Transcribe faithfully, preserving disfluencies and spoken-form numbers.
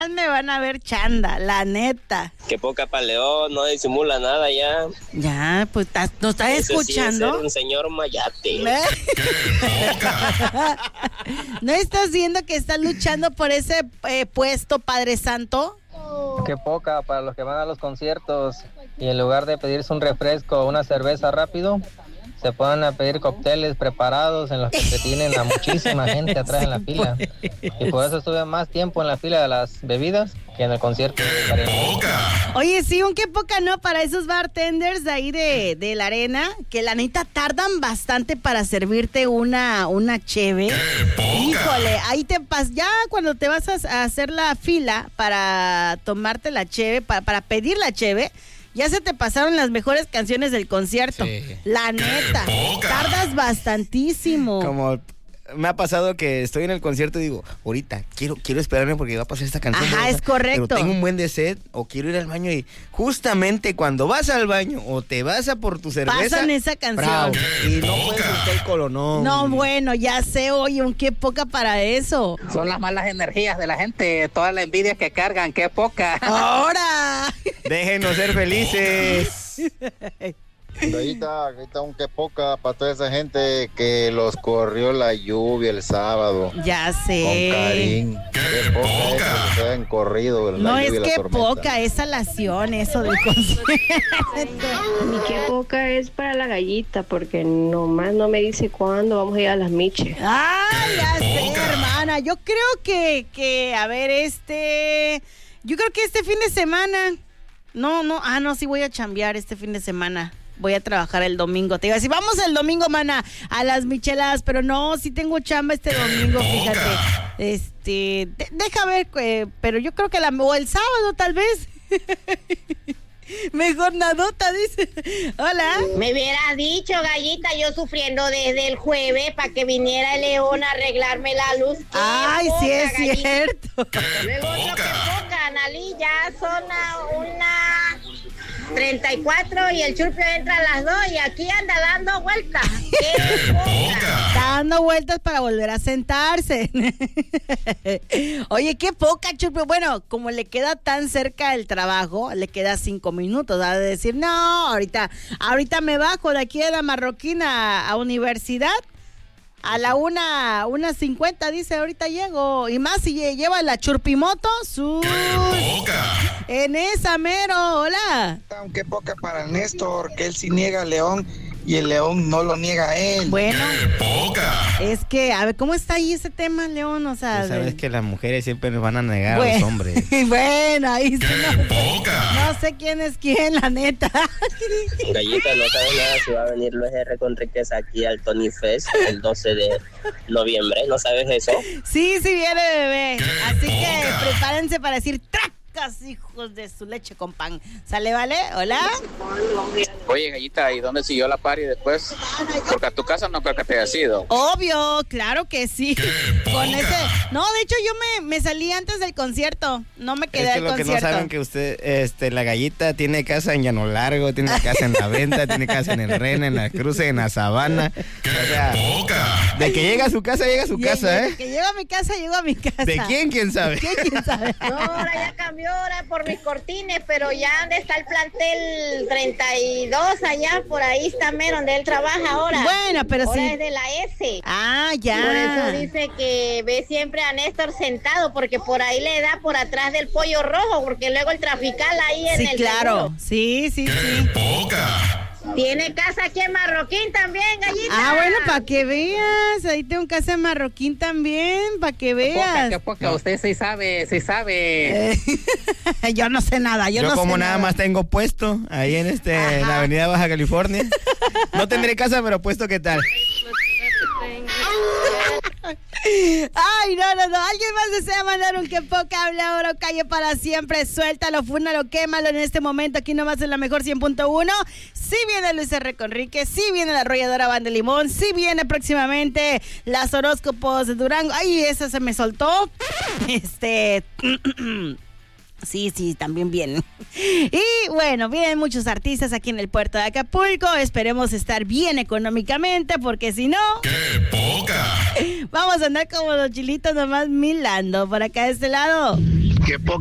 Me van a ver chanda, la neta. Qué poca pa' León, no disimula nada ya. Ya, pues, ¿nos estás escuchando? Sí es ser un señor mayate. ¿No estás viendo que estás luchando por ese eh, puesto, Padre Santo? Qué poca para los que van a los conciertos y en lugar de pedirse un refresco o una cerveza rápido, se ponen a pedir cócteles preparados en los que se tienen a muchísima gente atrás en la fila. Y por eso estuve más tiempo en la fila de las bebidas que en el concierto de la arena. Oye, sí, un qué poca, ¿no? Para esos bartenders de ahí de, de la arena, que la neta tardan bastante para servirte una, una cheve. Híjole, ahí te pasas, ya cuando te vas a hacer la fila para tomarte la cheve, para, para pedir la cheve, ya se te pasaron las mejores canciones del concierto. Sí. La neta, tardas bastantísimo. Como me ha pasado que estoy en el concierto y digo, ahorita quiero quiero esperarme porque va a pasar esta canción. Ajá, es correcto. Pero tengo un buen de sed o quiero ir al baño y justamente cuando vas al baño o te vas a por tu cerveza, pasan esa canción. Bravo, y no puedes buscar el colonón. No, bueno, ya sé, oye, un qué poca para eso. Son las malas energías de la gente, toda la envidia que cargan, qué poca. ¡Ahora! Déjenos ser felices. Gallita, ahorita un que poca para toda esa gente que los corrió la lluvia el sábado. Ya sé. Con Karim. Qué poca es que se hayan corrido. No es que poca, es salación eso del concierto. Ni qué poca es para la gallita, porque nomás no me dice cuándo vamos a ir a las miches. Ah, ya sé, hermana. Yo creo que, que, a ver, este... Yo creo que este fin de semana... No, no, ah, no, sí voy a chambear este fin de semana. Voy a trabajar el domingo. Te iba a decir, vamos el domingo, mana, a las micheladas, pero no, sí tengo chamba este domingo, fíjate. Este, de, deja ver, eh, pero yo creo que la, o el sábado tal vez. Mejor nadota, dice. Hola. Me hubieras dicho, gallita, yo sufriendo desde el jueves para que viniera el León a arreglarme la luz. Ay, poca, sí es gallita. Cierto. Luego otro que poca, Analí, ya son una treinta y cuatro y el Churpio entra a las dos y aquí anda dando vueltas. ¡Qué poca! Está dando vueltas para volver a sentarse. Oye, qué poca, Churpio. Bueno, como le queda tan cerca el trabajo, le queda cinco minutos. Ha de decir, no, ahorita, ahorita me bajo de aquí a la Marroquina a universidad. A la una, una cincuenta, dice, ahorita llego. Y más si lleva la churpimoto, sus... En esa, mero, hola. Aunque poca para Néstor, que él sí niega a León y el León no lo niega a él. Bueno, es que, a ver, ¿cómo está ahí ese tema, León? O sea, tú sabes de... que las mujeres siempre nos van a negar bueno, a los hombres. Bueno, ahí sí no, no sé quién es quién, la neta. Gallita, no sabes nada si va a venir Luis R. Conríquez aquí al Tony Fest el doce de noviembre, ¿no sabes eso? Sí, sí viene, bebé. Así que prepárense para decir ¡trac! Hijos de su leche con pan. ¿Sale, vale? ¿Hola? Oye, gallita, ¿y dónde siguió la party después? Porque a tu casa no creo que te haya ido. Obvio, claro que sí. Con ese... No, de hecho yo me, me salí antes del concierto. No me quedé es que al lo concierto. Que no saben que usted, este, la gallita tiene casa en Llano Largo, tiene casa en La Venta, tiene casa en El Rena, en La Cruz, en La Sabana. O sea, de que llega a su casa, llega a su y, casa, y, ¿eh? De que llega a mi casa, llego a mi casa. ¿De quién? ¿Quién sabe? ¿Quién? ¿Quién sabe? No, ahora ya cambió. Ahora por mis cortines, pero ya donde está el plantel treinta y dos allá, por ahí está mero donde él trabaja ahora. Bueno, pero ahora sí. es de la S. Ah, ya. Por eso dice que ve siempre a Néstor sentado, porque por ahí le da por atrás del pollo rojo, porque luego el trafical ahí en sí, el claro. seguro. Sí, sí, sí. Tiene casa aquí en Marroquín también, gallita. Ah, bueno, para que veas. Ahí tengo casa en Marroquín también, para que veas. Qué poca, no. Usted sí sabe, sí sabe. Eh, yo no sé nada, yo, yo no como sé nada, nada más tengo puesto ahí en este en la avenida Baja California. No tendré casa, pero puesto, ¿qué tal? Ay, no, no, no. ¿Alguien más desea mandar un que poca habla oro calle para siempre? Suéltalo, fúnalo, quémalo en este momento. Aquí nomás en la mejor cien punto uno. Sí viene Luis R. Conríquez, sí viene la arrolladora Banda de Limón, sí viene próximamente las horóscopos de Durango. Ay, esa se me soltó. Este... Sí, sí, también vienen. Y bueno, vienen muchos artistas aquí en el puerto de Acapulco. Esperemos estar bien económicamente, porque si no... ¡Qué poca! Vamos a andar como los chilitos nomás milando por acá de este lado. Qué poca